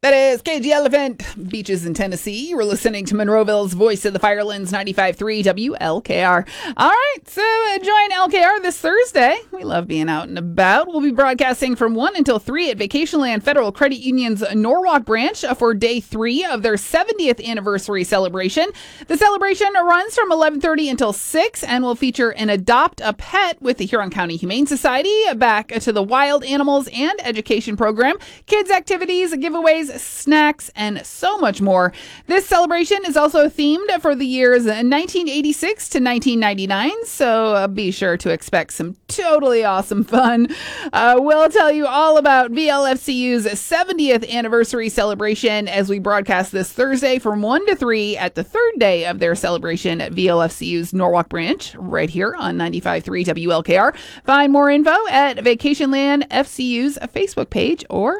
That is KG Elephant, Beaches in Tennessee. You were listening to Monroeville's Voice of the Firelands, 95.3 WLKR. All right, so join LKR this Thursday. We love being out and about. We'll be broadcasting from 1 until 3 at Vacationland Federal Credit Union's Norwalk branch for day 3 of their 70th anniversary celebration. The celebration runs from 11:30 until 6 and will feature an Adopt a Pet with the Huron County Humane Society, back to the Wild Animals and Education program, kids activities, giveaways, snacks, and so much more. This celebration is also themed for the years 1986 to 1999, so be sure to expect some totally awesome fun. We'll tell you all about VLFCU's 70th anniversary celebration as we broadcast this Thursday from 1 to 3 at the third day of their celebration at VLFCU's Norwalk branch, right here on 95.3 WLKR. Find more info at Vacationland FCU's Facebook page or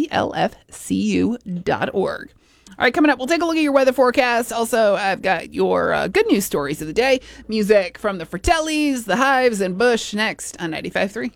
VLFCU.org. All right, coming up, we'll take a look at your weather forecast. Also, I've got your good news stories of the day. Music from the Fratellis, the Hives, and Bush next on 95.3.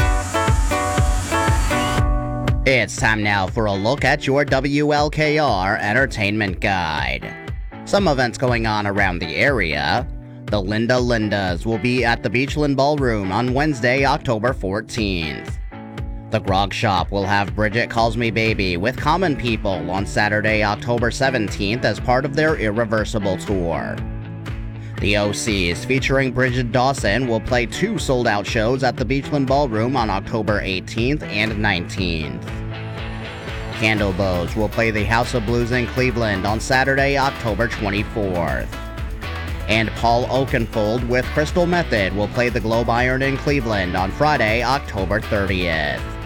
It's time now for a look at your WLKR Entertainment Guide. Some events going on around the area. The Linda Lindas will be at the Beachland Ballroom on Wednesday, October 14th. The Grog Shop will have Bridget Calls Me Baby with Common People on Saturday, October 17th as part of their Irreversible tour. The OCs featuring Bridget Dawson will play 2 sold-out shows at the Beachland Ballroom on October 18th and 19th. Candlebows will play the House of Blues in Cleveland on Saturday, October 24th. And Paul Oakenfold with Crystal Method will play the Globe Iron in Cleveland on Friday, October 30th.